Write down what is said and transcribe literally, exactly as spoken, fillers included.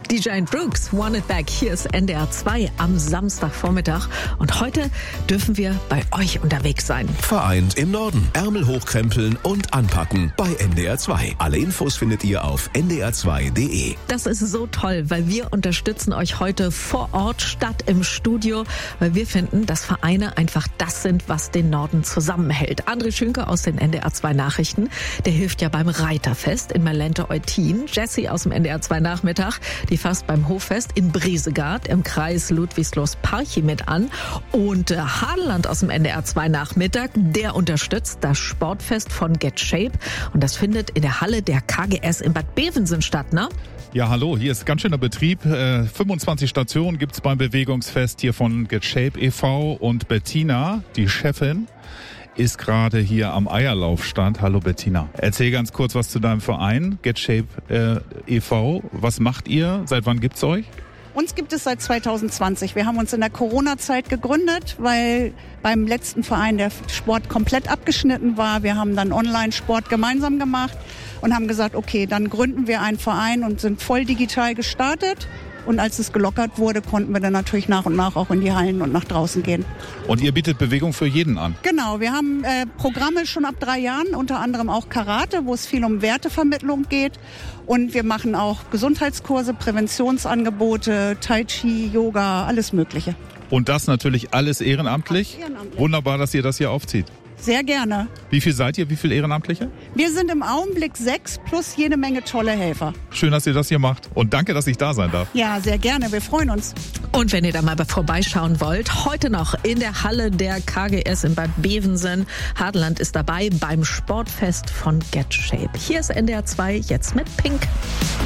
Die Giant Rooks, Want It Back. Hier ist N D R zwei am Samstagvormittag. Und heute dürfen wir bei euch unterwegs sein. Vereint im Norden. Ärmel hochkrempeln und anpacken bei N D R zwei. Alle Infos findet ihr auf n d r zwei punkt d e. Das ist so toll, weil wir unterstützen euch heute vor Ort statt im Studio, weil wir finden, dass Vereine einfach das sind, was den Norden zusammenhält. André Schünke aus den N D R zwei Nachrichten, der hilft ja beim Reiterfest in Malente-Eutin. Jessie aus dem N D R zwei Nachmittag, die fasst beim Hoffest in Bresegard im Kreis Ludwigslust-Parchim mit an. Und äh, Hadeland aus dem N D R zwei Nachmittag, der unterstützt das Sportfest von Get Shape. Und das findet in der Halle der K G S in Bad Bevensen statt, ne? Ja, hallo, hier ist ganz schöner Betrieb. Äh, fünfundzwanzig Stationen gibt's beim Bewegungsfest hier von Get Shape e V. Und Bettina, die Chefin, ist gerade hier am Eierlaufstand. Hallo Bettina. Erzähl ganz kurz was zu deinem Verein, Get Shape äh, e V. Was macht ihr? Seit wann gibt's euch? Uns gibt es seit zwanzig zwanzig. Wir haben uns in der Corona-Zeit gegründet, weil beim letzten Verein der Sport komplett abgeschnitten war. Wir haben dann Online-Sport gemeinsam gemacht und haben gesagt, okay, dann gründen wir einen Verein und sind voll digital gestartet. Und als es gelockert wurde, konnten wir dann natürlich nach und nach auch in die Hallen und nach draußen gehen. Und ihr bietet Bewegung für jeden an? Genau, wir haben äh, Programme schon ab drei Jahren, unter anderem auch Karate, wo es viel um Wertevermittlung geht. Und wir machen auch Gesundheitskurse, Präventionsangebote, Tai Chi, Yoga, alles Mögliche. Und das natürlich alles ehrenamtlich? Alles ehrenamtlich. Wunderbar, dass ihr das hier aufzieht. Sehr gerne. Wie viel seid ihr? Wie viele Ehrenamtliche? Wir sind im Augenblick sechs plus jede Menge tolle Helfer. Schön, dass ihr das hier macht. Und danke, dass ich da sein darf. Ja, sehr gerne. Wir freuen uns. Und wenn ihr da mal vorbeischauen wollt, heute noch in der Halle der K G S in Bad Bevensen. Hadeland ist dabei beim Sportfest von Get Shape. Hier ist N D R zwei, jetzt mit Pink.